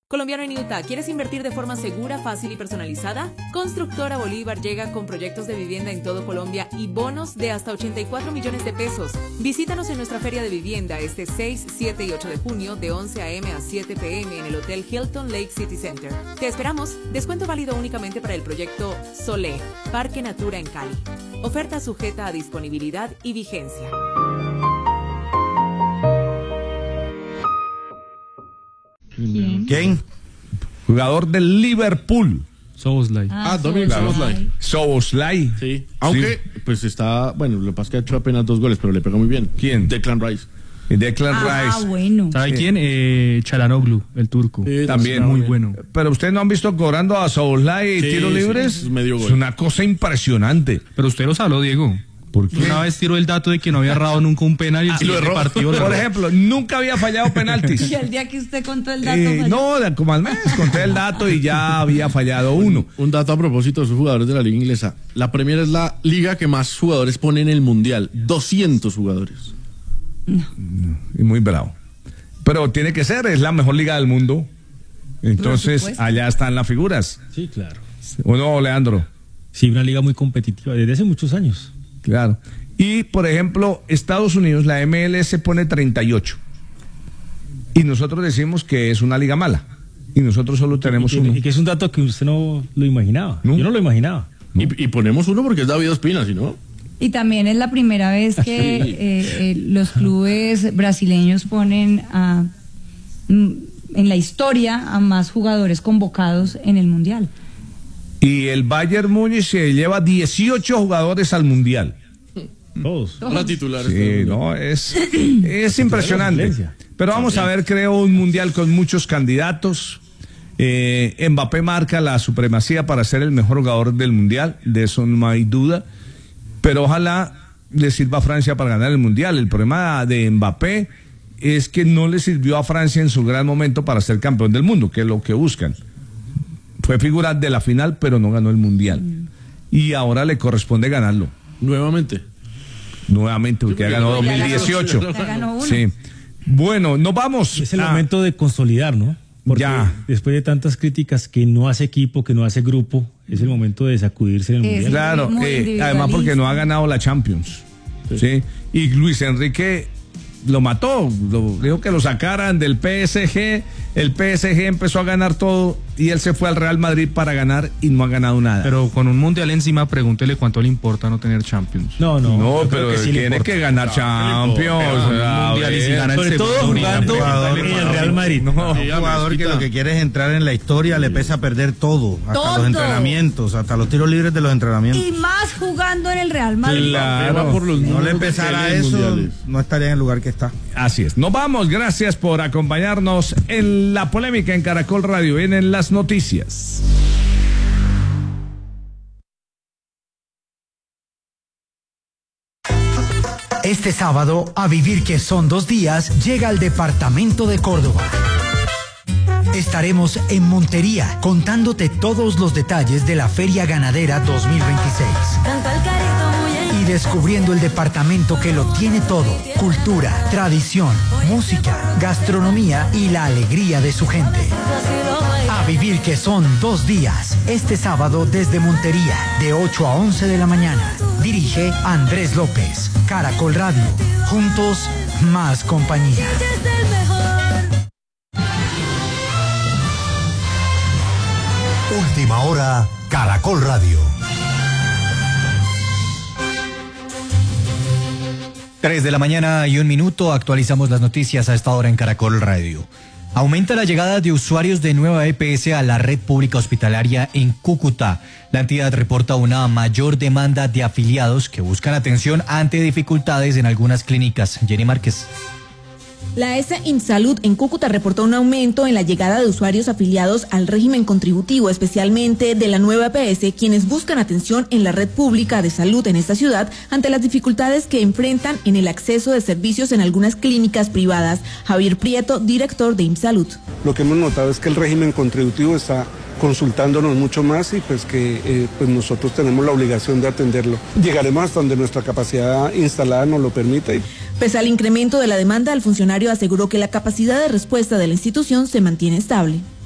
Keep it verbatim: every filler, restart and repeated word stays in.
Colombiano en Utah, ¿quieres invertir de forma segura, fácil y personalizada? Constructora Bolívar llega con proyectos de vivienda en todo Colombia y bonos de hasta ochenta y cuatro millones de pesos. Visítanos en nuestra feria de vivienda este seis, siete y ocho de junio de once a eme a siete pe eme en el Hotel Hilton Lake City Center. Te esperamos. Descuento válido únicamente para el proyecto Solé, Parque Natura en Cali. Oferta sujeta a disponibilidad y vigencia. ¿Quién? ¿Quién? Jugador del Liverpool. Soboslai. Ah, Ah, Dominic Szoboszlai. Szoboszlai. Sí. Aunque, pues está, bueno, lo que pasa es que ha hecho apenas dos goles, pero le pega muy bien. ¿Quién? Declan Rice. Declan Ah, Rice. bueno. ¿Sabe Sí. quién? Eh, Çalhanoğlu, el turco. Sí, También. Muy bueno. Pero ustedes no han visto cobrando a Szoboszlai Sí, tiros sí, libres. es medio gol. Es una cosa impresionante. Pero usted lo habló, Diego. ¿Por qué? Una vez tiró el dato de que no había errado nunca un penal y el lo siguiente erró. partido lo Por erró. ejemplo, nunca había fallado penaltis. Y el día que usted contó el dato, Eh, falló. no, de- como al mes conté el dato y ya había fallado uno. Un dato a propósito de sus jugadores de la liga inglesa. La Premier es la liga que más jugadores pone en el Mundial. doscientos jugadores. Y muy bravo. Pero tiene que ser, es la mejor liga del mundo. Entonces, supuesto. allá están las figuras. Sí, claro. ¿O no, Leandro? Sí, una liga muy competitiva desde hace muchos años. Claro. Y, por ejemplo, Estados Unidos, la eme ele ese pone treinta y ocho. Y nosotros decimos que es una liga mala. Y nosotros solo tenemos y, uno. que, y que es un dato que usted no lo imaginaba. ¿No? Yo no lo imaginaba. Y, y ponemos uno porque es David Ospina, si no. Y también es la primera vez que Sí. eh, eh, los clubes brasileños ponen a, mm, en la historia a más jugadores convocados en el Mundial. Y el Bayern Múnich se lleva dieciocho jugadores al Mundial. Todos. La titular. Sí, no, es, es impresionante. Valencia. Pero vamos a ver, creo, un mundial con muchos candidatos. Eh, Mbappé marca la supremacía para ser el mejor jugador del mundial, de eso no hay duda. Pero ojalá le sirva a Francia para ganar el mundial. El problema de Mbappé es que no le sirvió a Francia en su gran momento para ser campeón del mundo, que es lo que buscan. Fue figura de la final, pero no ganó el mundial. Y ahora le corresponde ganarlo. Nuevamente. Nuevamente, porque ya ganó dos mil dieciocho. Ya ganó uno. Sí. Bueno, nos vamos. Es el Ah, momento de consolidar, ¿no? Porque Ya. después de tantas críticas que no hace equipo, que no hace grupo, es el momento de sacudirse en el Es- mundial. Claro, muy eh, además porque no ha ganado la Champions. Sí. Y Luis Enrique lo mató, lo, dijo que lo sacaran del pe ese ge. El pe ese ge empezó a ganar todo y él se fue al Real Madrid para ganar y no ha ganado nada. Pero con un mundial encima, pregúntele cuánto le importa no tener Champions. No, no. no, yo creo pero que sí le tiene importa. que ganar Champions. Pero a mundial y si ver. gana el Sobre todo segundo, jugando jugador, en el Real Madrid. No, Sí, sí, ya un me jugador que quita. lo que quiere es entrar en la historia, le pesa perder todo, hasta Todo. los entrenamientos, hasta los tiros libres de los entrenamientos. Y más jugando en el Real Madrid. Claro. por los No le números que pesara tiene en eso, mundiales. no estaría en el lugar que está. Así es. Nos vamos. Gracias por acompañarnos en la polémica en Caracol Radio. Vienen las noticias. Este sábado, A Vivir que son dos días, llega al departamento de Córdoba. Estaremos en Montería contándote todos los detalles de la Feria Ganadera dos mil veintiséis. Y descubriendo el departamento que lo tiene todo: cultura, tradición, música, gastronomía y la alegría de su gente. A Vivir que son dos días, este sábado desde Montería, de ocho a once de la mañana. Dirige Andrés López. Caracol Radio. Juntos, más compañía. Última hora, Caracol Radio. tres de la mañana y un minuto, actualizamos las noticias a esta hora en Caracol Radio. Aumenta la llegada de usuarios de Nueva E P S a la red pública hospitalaria en Cúcuta. La entidad reporta una mayor demanda de afiliados que buscan atención ante dificultades en algunas clínicas. Jenny Márquez. La E S A InSalud en Cúcuta reportó un aumento en la llegada de usuarios afiliados al régimen contributivo, especialmente de la nueva E P S, quienes buscan atención en la red pública de salud en esta ciudad ante las dificultades que enfrentan en el acceso de servicios en algunas clínicas privadas. Javier Prieto, director de InSalud. Lo que hemos notado es que el régimen contributivo está consultándonos mucho más y pues que eh, pues nosotros tenemos la obligación de atenderlo. Llegaremos hasta donde nuestra capacidad instalada nos lo permita. Y... Pese al incremento de la demanda, el funcionario aseguró que la capacidad de respuesta de la institución se mantiene estable.